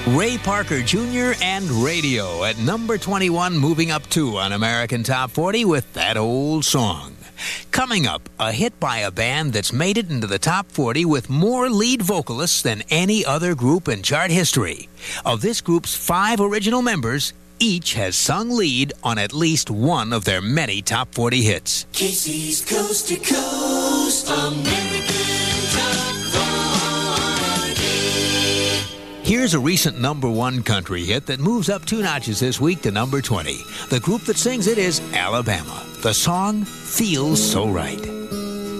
Ray Parker Jr. and Radio at number 21, moving up 2 on American Top 40 with That Old Song. Coming up, a hit by a band that's made it into the top 40 with more lead vocalists than any other group in chart history. Of this group's 5 original members, each has sung lead on at least one of their many top 40 hits. Casey's Coast to Coast American Top 40. Here's a recent number 1 country hit that moves up 2 notches this week to number 20. The group that sings it is Alabama. The song Feels So Right.